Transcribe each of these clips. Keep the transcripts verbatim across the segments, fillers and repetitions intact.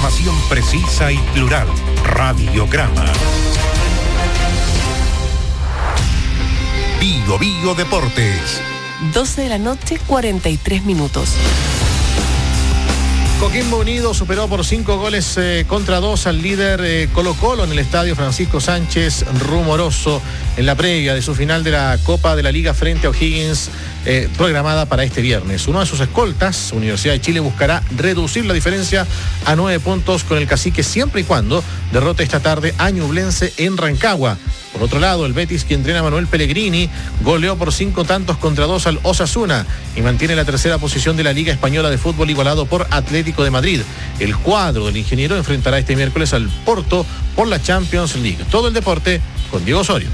Información precisa y plural. Radiograma. Bio Bio Deportes. doce de la noche, cuarenta y tres minutos. Coquimbo Unido superó por cinco goles eh, contra dos al líder eh, Colo Colo en el estadio Francisco Sánchez Rumoroso en la previa de su final de la Copa de la Liga frente a O'Higgins, eh, programada para este viernes. Uno de sus escoltas, Universidad de Chile, buscará reducir la diferencia a nueve puntos con el Cacique siempre y cuando derrote esta tarde a Ñublense en Rancagua. Por otro lado, el Betis, que entrena a Manuel Pellegrini, goleó por cinco tantos contra dos al Osasuna y mantiene la tercera posición de la Liga Española de Fútbol, igualado por Atlético de Madrid. El cuadro del ingeniero enfrentará este miércoles al Porto por la Champions League. Todo el deporte con Diego Osorio.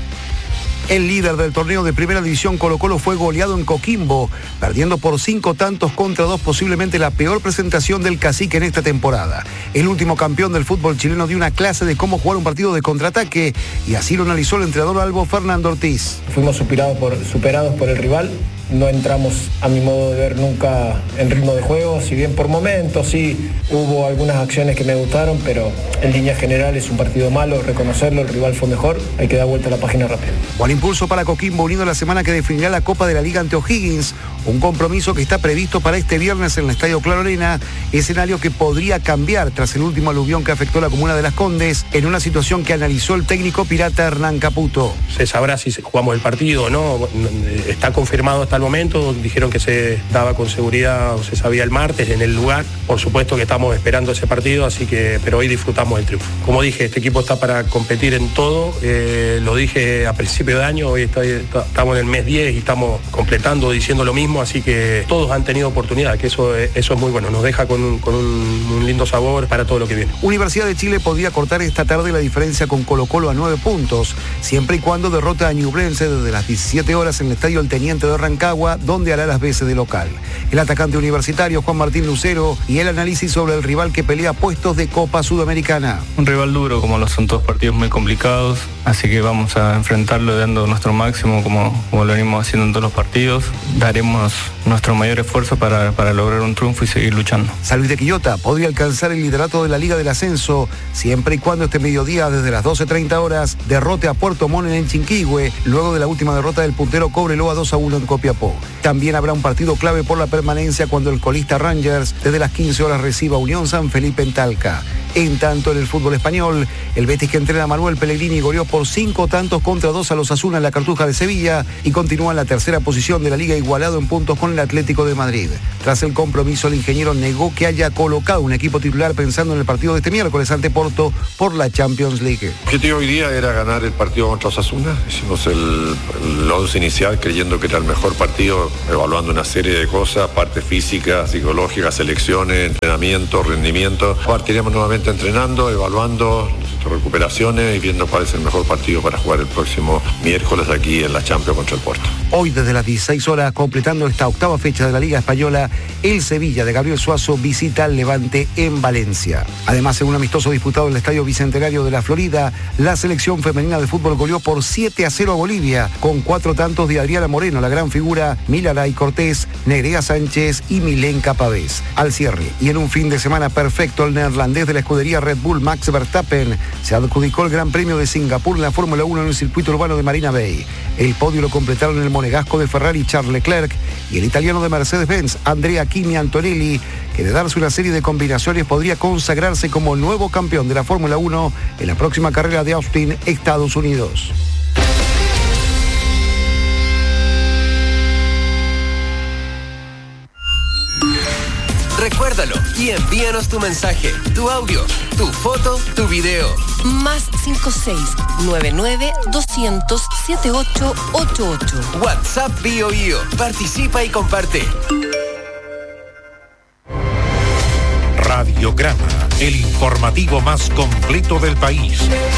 El líder del torneo de Primera División, Colo Colo, fue goleado en Coquimbo, perdiendo por cinco tantos contra dos, posiblemente la peor presentación del Cacique en esta temporada. El último campeón del fútbol chileno dio una clase de cómo jugar un partido de contraataque, y así lo analizó el entrenador albo Fernando Ortiz. Fuimos superados por, superados por el rival. No entramos, a mi modo de ver, nunca en ritmo de juego, si bien por momentos sí hubo algunas acciones que me gustaron, pero en línea general es un partido malo, reconocerlo, el rival fue mejor, hay que dar vuelta a la página rápido. Buen impulso para Coquimbo Unido la semana que definirá la Copa de la Liga ante O'Higgins, un compromiso que está previsto para este viernes en el Estadio Claro Arena, escenario que podría cambiar tras el último aluvión que afectó la comuna de Las Condes, en una situación que analizó el técnico pirata Hernán Caputo. Se sabrá si jugamos el partido o no, está confirmado hasta el momento, dijeron que se daba con seguridad o se sabía el martes en el lugar. Por supuesto que estamos esperando ese partido, así que pero hoy disfrutamos el triunfo. Como dije, este equipo está para competir en todo, eh, lo dije a principio de año, hoy está, está, estamos en el mes diez y estamos completando diciendo lo mismo, así que todos han tenido oportunidad, que eso, eso es muy bueno, nos deja con, con un, un lindo sabor para todo lo que viene. Universidad de Chile podría cortar esta tarde la diferencia con Colo Colo a nueve puntos, siempre y cuando derrota a Ñublense desde las diecisiete horas en el Estadio El Teniente de Rancagua, donde hará las veces de local. El atacante universitario Juan Martín Lucero y el análisis sobre el rival que pelea puestos de Copa Sudamericana. Un rival duro, como lo son todos partidos muy complicados, así que vamos a enfrentarlo dando nuestro máximo como, como lo venimos haciendo en todos los partidos. Daremos nuestro mayor esfuerzo para, para lograr un triunfo y seguir luchando. San Luis de Quillota podría alcanzar el liderato de la Liga del Ascenso, siempre y cuando este mediodía, desde las doce treinta horas, derrote a Puerto Montt en Chinquihue, luego de la última derrota del puntero Cobreloa dos a uno en Copiapó. También habrá un partido clave por la permanencia cuando el colista Rangers desde las quince horas reciba a Unión San Felipe en Talca. En tanto, en el fútbol español, el Betis, que entrena a Manuel Pellegrini, goleó por cinco tantos contra dos a los Osasuna en la Cartuja de Sevilla y continúa en la tercera posición de la liga, igualado en puntos con el Atlético de Madrid. Tras el compromiso, el ingeniero negó que haya colocado un equipo titular pensando en el partido de este miércoles ante Porto por la Champions League. El objetivo hoy día era ganar el partido contra Osasuna. Hicimos el, el once inicial creyendo que era el mejor partido, evaluando una serie de cosas, parte física, psicológica, selecciones, entrenamiento, rendimiento. Partiríamos nuevamente entrenando, evaluando recuperaciones y viendo cuál es el mejor partido para jugar el próximo miércoles aquí en la Champions contra el Porto. Hoy desde las dieciséis horas, completando esta octava fecha de la Liga Española, el Sevilla de Gabriel Suazo visita al Levante en Valencia. Además, en un amistoso disputado en el Estadio Bicentenario de la Florida, la selección femenina de fútbol goleó por siete a cero a Bolivia, con cuatro tantos de Adriana Moreno, la gran figura, Milaray Cortés, Nerea Sánchez y Milenka Pavés. Al cierre, y en un fin de semana perfecto, el neerlandés de la escudería Red Bull, Max Verstappen, se adjudicó el Gran Premio de Singapur en la Fórmula uno en el circuito urbano de Marina Bay. El podio lo completaron el monegasco de Ferrari Charles Leclerc y el italiano de Mercedes-Benz Andrea Kimi Antonelli, que de darse una serie de combinaciones podría consagrarse como nuevo campeón de la Fórmula uno en la próxima carrera de Austin, Estados Unidos. Recuérdalo y envíanos tu mensaje, tu audio, tu foto, tu video. Más cinco seis nueve nueve doscientos setenta y ocho ochenta y ocho. WhatsApp Bio Bio. Participa y comparte. Radiograma, el informativo más completo del país.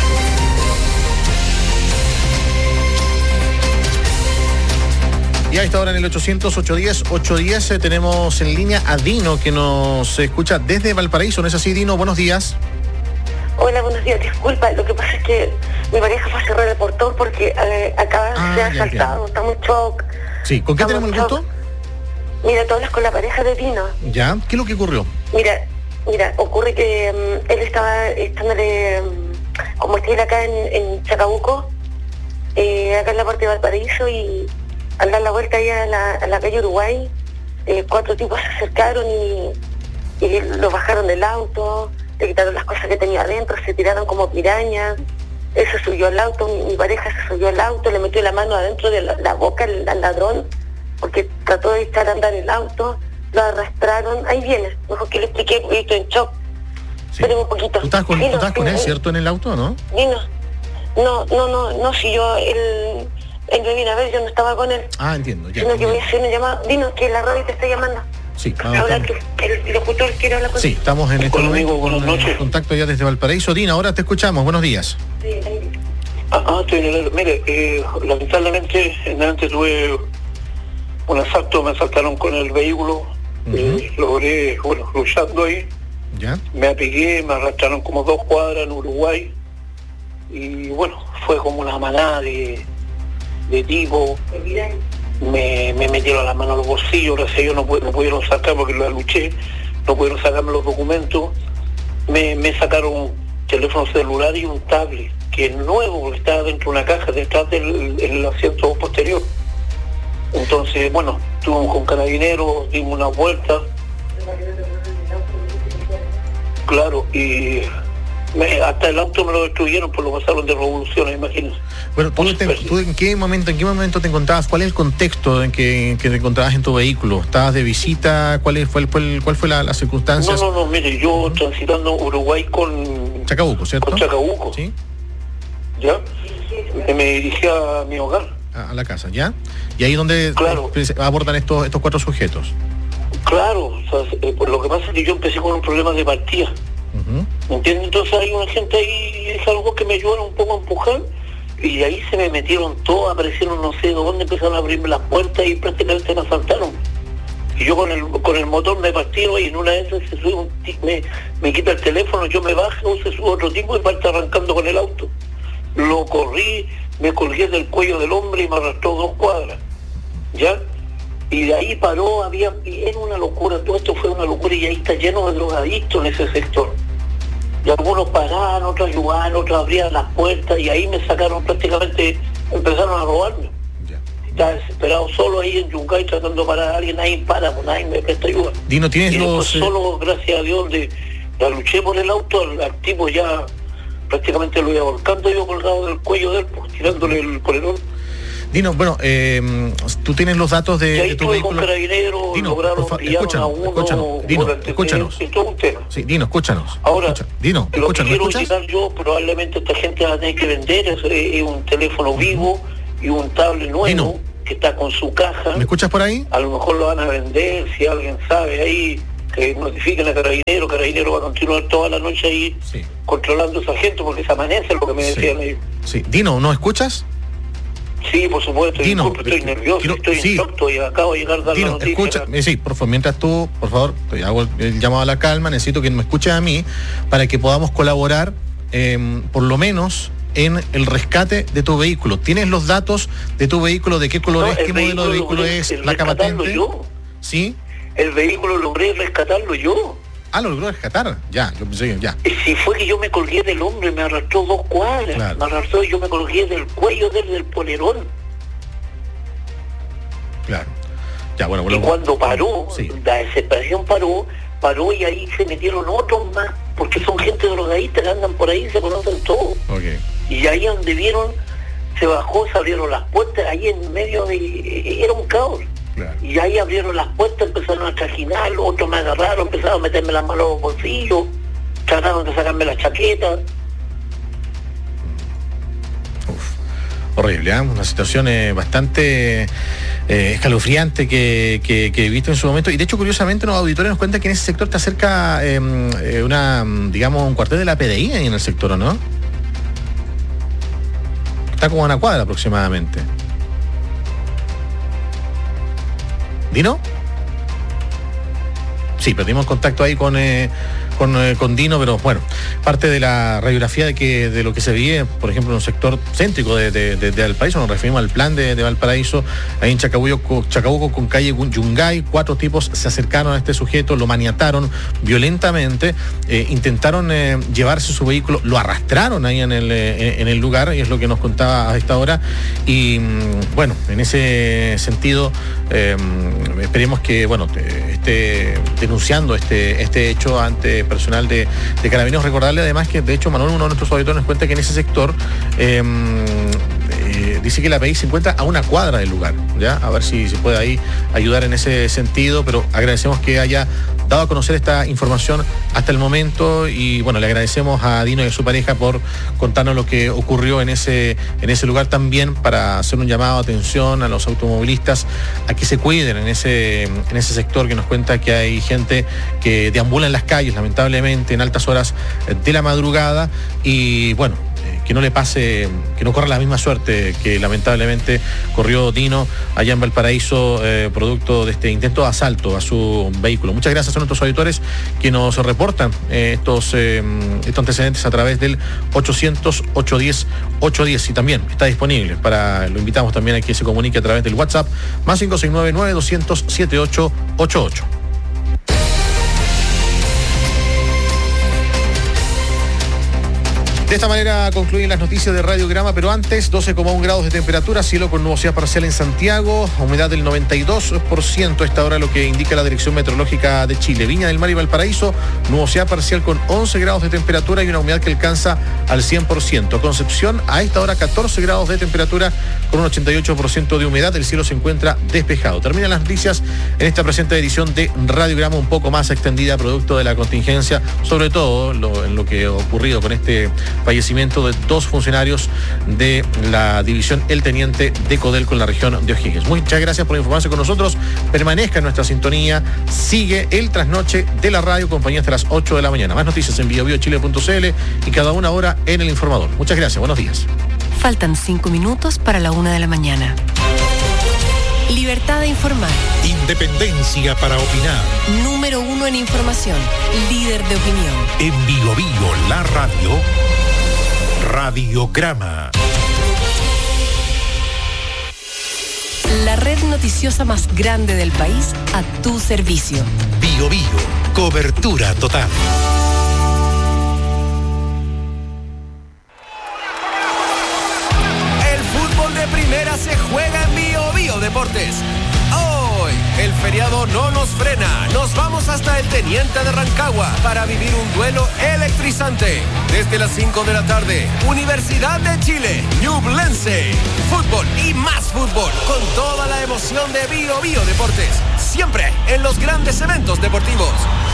Y a esta hora en el ochocientos, ochocientos diez, ochocientos diez eh, tenemos en línea a Dino, que nos escucha desde Valparaíso. ¿No es así, Dino? Buenos días. Hola, buenos días. Disculpa, lo que pasa es que mi pareja fue a cerrar el portón porque eh, acaba de Ah, ser ya, asaltado. Está muy shock. Sí, ¿con qué Estamos tenemos el en gusto? shock. Mira, tú hablas con la pareja de Dino. Ya, ¿qué es lo que ocurrió? Mira, Mira, ocurre que um, él estaba estándole, um, como estoy acá en, en Chacabuco, eh, acá en la parte de Valparaíso, y al dar la vuelta ahí a la, a la calle Uruguay, eh, cuatro tipos se acercaron y, y lo bajaron del auto, le quitaron las cosas que tenía adentro, se tiraron como pirañas. Él se subió al auto, mi, mi pareja se subió al auto, le metió la mano adentro de la, la boca al, al ladrón, porque trató de echar a andar el auto, lo arrastraron, ahí viene, mejor que le expliqué, porque estoy en shock. Sí. Pero un poquito. ¿Tú estás con, Dino, ¿tú estás con Dino, él, cierto, en el auto, no? Dino, no, no, no, no, si yo, él, él me vino a ver, yo no estaba con él. Ah, entiendo, ya. Sino que voy a hacer una llamada. Dino, que la radio te está llamando. Sí, vamos, Ahora estamos. que, que el locutor quiere hablar contigo. Sí, estamos en este momento con el contacto ya desde Valparaíso. Dina, ahora te escuchamos, buenos días. Sí, ahí. Ah, ah, estoy en el... Mire, eh, lamentablemente, en delante tuve un asalto, me asaltaron con el vehículo, uh-huh. eh, logré, bueno, luchando ahí, ¿ya? Me apegué, me arrastraron como dos cuadras en Uruguay, y bueno, fue como una manada de, de tipo, me, me metieron las manos a los bolsillos, gracias a Dios no, no pudieron sacar porque la luché, no pudieron sacarme los documentos, me, me sacaron un teléfono celular y un tablet, que es nuevo, porque estaba dentro de una caja, detrás del el asiento posterior. Entonces, bueno, estuve con carabineros, dimos una vuelta. Claro, y me, hasta el auto me lo destruyeron, pues lo pasaron de revoluciones, imagínense. Bueno, ¿tú, te, ¿tú en qué momento en qué momento te encontrabas? ¿Cuál es el contexto en que, en que te encontrabas en tu vehículo? ¿Estabas de visita? ¿Cuál fue, el, fue el, cuál fue la, las circunstancias? No, no, no, mire, yo uh-huh. transitando Uruguay con... Chacabuco, ¿cierto? Con Chacabuco. Sí. ¿Ya? Me, me dirigí a mi hogar. A, a la casa, ¿ya? Y ahí es donde claro. abordan estos estos cuatro sujetos. Claro, o sea, eh, pues lo que pasa es que yo empecé con un problema de partida. Uh-huh. ¿Entiendes? Entonces hay una gente ahí, es algo que me ayudaron un poco a empujar, y de ahí se me metieron todos, aparecieron no sé de dónde, empezaron a abrirme las puertas y prácticamente me asaltaron. Y yo con el con el motor me partieron y en una de esas se sube un t- me, me quita el teléfono, yo me bajo, se sube otro tipo y parte arrancando con el auto. Lo corrí, me colgué del cuello del hombre y me arrastró dos cuadras, ¿ya? Y de ahí paró, había, y era una locura, todo esto fue una locura, y ahí está lleno de drogadictos en ese sector. Y algunos paraban, otros ayudaban, otros abrían las puertas, y ahí me sacaron prácticamente, empezaron a robarme. Ya. Estaba desesperado solo ahí en Yungay tratando de parar a alguien, nadie para, pues nadie me presta ayuda. Dino, ¿tienes y los...? Solo, gracias a Dios, de, la luché por el auto, al, al tipo ya... prácticamente lo iba volcando yo colgado del cuello de él, pues, tirándole el polerón. Dino, bueno, eh, tú tienes los datos de, y ahí de tu estuve vehículo. con carabineros, Dino, lograron fa- pillar a uno. Escúchanos, Dino, escúchanos. Es todo un tema. Sí, Dino, escúchanos. Ahora, Escucha, Dino, lo que escúchanos, quiero ¿me escuchas? llegar yo, probablemente esta gente va a tener que vender, es, es un teléfono vivo y un tablet nuevo, Dino, que está con su caja. ¿me escuchas por ahí? A lo mejor lo van a vender, si alguien sabe ahí, que notifiquen a Carabinero, Carabinero va a continuar toda la noche ahí sí. controlando a esa gente, porque se amanece, lo que me decían sí. ellos. Sí, Dino, ¿no escuchas? Sí, por supuesto, Dino, disculpe, estoy nervioso, quiero, estoy sí. en shock y acabo de llegar a dar Dino, la noticia. escucha, eh, sí, por favor, mientras tú, por favor, te hago el, el llamado a la calma, necesito que me escuches a mí para que podamos colaborar, eh, por lo menos, en el rescate de tu vehículo. ¿Tienes los datos de tu vehículo, de qué color No, es, el qué modelo de vehículo logré- es, el placa rescatarlo patente? yo. ¿Sí? El vehículo logré rescatarlo yo. Ah, lo logró rescatar. Ya, yo pensé que ya. Si fue que yo me colgué del hombre, me arrastró dos cuadras, Claro. me arrastró y yo me colgué del cuello del, del polerón. Claro. Ya, bueno, Y bueno. cuando paró, Sí. la desesperación paró, paró y ahí se metieron otros más, porque son gente drogadita que andan por ahí, se conocen todos. Ok. Y ahí donde vieron, se bajó, se abrieron las puertas, ahí en medio de... era un caos. Claro. Y ahí abrieron las puertas, empezaron a trajinar, otros me agarraron, empezaron a meterme las manos en los bolsillos, trataron de sacarme la chaqueta. Horrible, ¿eh? Una situación eh, bastante eh, escalofriante que, que, que he visto en su momento. Y de hecho, curiosamente, los auditores nos cuentan que en ese sector está cerca eh, eh, una, digamos, un cuartel de la P D I ahí en el sector, ¿o no? Está como a una cuadra aproximadamente. ¿Dino? Sí, perdimos contacto ahí con, eh, con con, eh, con Dino, pero bueno, parte de la radiografía de que de lo que se vive, por ejemplo, en un sector céntrico de, de, de, de Valparaíso, nos referimos al plan de, de Valparaíso, ahí en Chacabuco, Chacabuco con calle Yungay, cuatro tipos se acercaron a este sujeto, lo maniataron violentamente, eh, intentaron eh, llevarse su vehículo, lo arrastraron ahí en el, eh, en el lugar, y es lo que nos contaba a esta hora, y bueno, en ese sentido, eh, esperemos que, bueno, esté denunciando este, este hecho ante personal de, de Carabineros. Recordarle además que, de hecho, Manuel, uno de nuestros auditores, nos cuenta que en ese sector eh, eh, dice que la P I se encuentra a una cuadra del lugar, ¿ya? A ver si se puede ahí ayudar en ese sentido, pero agradecemos que haya dado a conocer esta información hasta el momento, y bueno, le agradecemos a Dino y a su pareja por contarnos lo que ocurrió en ese, en ese lugar, también para hacer un llamado de atención a los automovilistas a que se cuiden en ese, en ese sector, que nos cuenta que hay gente que deambula en las calles, lamentablemente, en altas horas de la madrugada, y bueno, que no le pase, que no corra la misma suerte que lamentablemente corrió Dino allá en Valparaíso, eh, producto de este intento de asalto a su vehículo. Muchas gracias a nuestros auditores que nos reportan eh, estos, eh, estos antecedentes a través del ochocientos, ochocientos diez, ochocientos diez, y también está disponible para, lo invitamos también a que se comunique a través del WhatsApp más cinco seis nueve, nueve doscientos, setenta y ocho ochenta y ocho. De esta manera concluyen las noticias de Radiograma, pero antes, doce coma uno grados de temperatura, cielo con nubosidad parcial en Santiago, humedad del noventa y dos por ciento a esta hora, lo que indica la Dirección Meteorológica de Chile. Viña del Mar y Valparaíso, nubosidad parcial con once grados de temperatura y una humedad que alcanza al cien por ciento. Concepción, a esta hora catorce grados de temperatura con un ochenta y ocho por ciento de humedad, el cielo se encuentra despejado. Terminan las noticias en esta presente edición de Radiograma, un poco más extendida, producto de la contingencia, sobre todo lo, en lo que ha ocurrido con este fallecimiento de dos funcionarios de la división El Teniente de Codelco en la región de O'Higgins. Muchas gracias por informarse con nosotros. Permanezca en nuestra sintonía. Sigue el trasnoche de la radio, compañía, hasta las ocho de la mañana. Más noticias en bio bio chile punto c l y cada una hora en El Informador. Muchas gracias. Buenos días. Faltan cinco minutos para la una de la mañana. Libertad de informar. Independencia para opinar. Número uno en información. Líder de opinión. En Bio Bio, la radio. Radiograma. La red noticiosa más grande del país a tu servicio. Bio Bio, cobertura total. El fútbol de primera se juega en Bio Bio Deportes. Hoy, el feriado no nos frena. Nos vamos hasta el Teniente de Rancagua para vivir un duelo electrizante. Desde las cinco de la tarde, Universidad de Chile, Ñublense. Fútbol y más fútbol, con toda la emoción de Bio Bio Deportes. Siempre en los grandes eventos deportivos.